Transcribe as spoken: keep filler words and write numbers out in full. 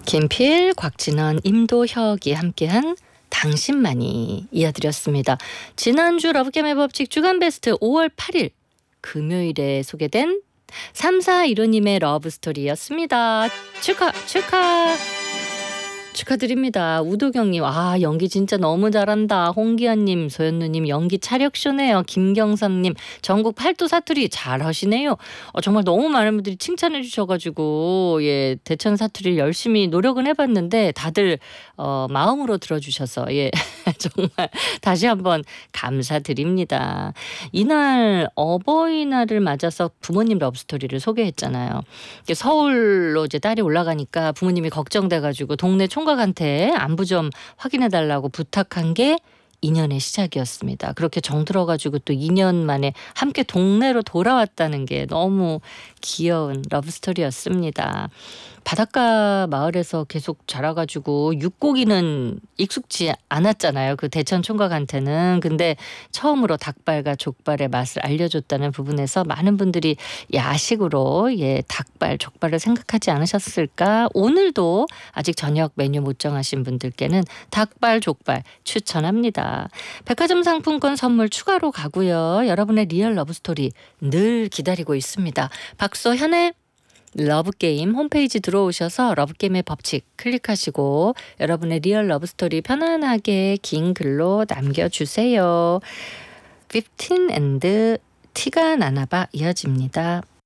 김필, 곽진원, 임도혁이 함께한 당신만이 이어드렸습니다. 지난주 러브게임의 법칙 주간베스트 오월 팔일 금요일에 소개된 삼사일오님의 러브스토리였습니다. 축하 축하 축하드립니다. 우도경님, 아 연기 진짜 너무 잘한다. 홍기현님, 소연누님 연기 차력쇼네요. 김경삼님, 전국 팔도 사투리 잘하시네요. 어, 정말 너무 많은 분들이 칭찬해 주셔가지고 예 대천 사투리를 열심히 노력은 해봤는데 다들 어, 마음으로 들어주셔서 예 정말 다시 한번 감사드립니다. 이날 어버이날을 맞아서 부모님 러브스토리를 소개했잖아요. 서울로 이제 딸이 올라가니까 부모님이 걱정돼가지고 동네 총 총각한테 안부 좀 확인해달라고 부탁한 게 인연의 시작이었습니다. 그렇게 정들어가지고 또 이 년 만에 함께 동네로 돌아왔다는 게 너무 귀여운 러브스토리였습니다. 바닷가 마을에서 계속 자라가지고 육고기는 익숙지 않았잖아요. 그 대천 총각한테는. 근데 처음으로 닭발과 족발의 맛을 알려줬다는 부분에서 많은 분들이 야식으로 예 닭발, 족발을 생각하지 않으셨을까? 오늘도 아직 저녁 메뉴 못 정하신 분들께는 닭발, 족발 추천합니다. 백화점 상품권 선물 추가로 가고요. 여러분의 리얼 러브스토리 늘 기다리고 있습니다. 박소현의 러브게임 홈페이지 들어오셔서 러브게임의 법칙 클릭하시고 여러분의 리얼 러브스토리 편안하게 긴 글로 남겨주세요. 십오 and 티가 나나봐 이어집니다.